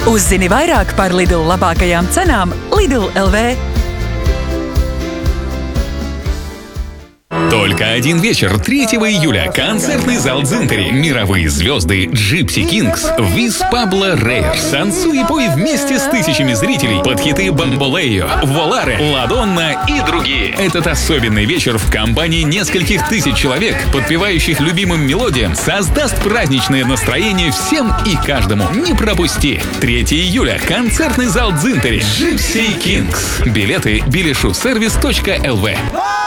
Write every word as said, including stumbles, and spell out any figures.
Uzzini vairāk par Lidl labākajām cenām Lidl точка эл ви. Только один вечер, третьего июля. Концертный зал Дзинтери. Мировые звезды Gypsy Kings, Виз Пабло Рейерс. Танцуй и пой вместе с тысячами зрителей под хиты Бамболео, Воларе, Ладонна и другие. Этот особенный вечер в компании нескольких тысяч человек, подпевающих любимым мелодиям, создаст праздничное настроение всем и каждому. Не пропусти! третьего июля. Концертный зал Дзинтери. Gypsy Kings. Билеты билешусервис точка эл ви.